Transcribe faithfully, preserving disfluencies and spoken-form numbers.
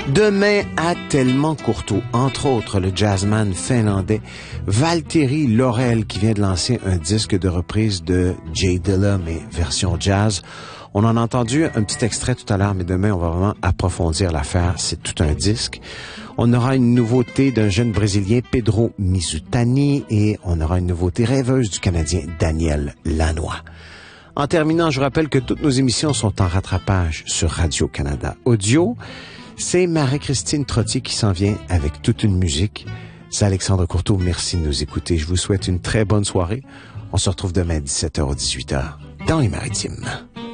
Demain à Tellement Courteau, entre autres le jazzman finlandais Valtteri Laurel qui vient de lancer un disque de reprise de Jay Dilla, mais version jazz. On en a entendu un petit extrait tout à l'heure, mais demain on va vraiment approfondir l'affaire. C'est tout un disque. On aura une nouveauté d'un jeune Brésilien, Pedro Mizutani, et on aura une nouveauté rêveuse du Canadien Daniel Lanois. En terminant, je vous rappelle que toutes nos émissions sont en rattrapage sur Radio-Canada Audio. C'est Marie-Christine Trottier qui s'en vient avec toute une musique. C'est Alexandre Courteau. Merci de nous écouter. Je vous souhaite une très bonne soirée. On se retrouve demain à dix-sept heures ou dix-huit heures dans les Maritimes.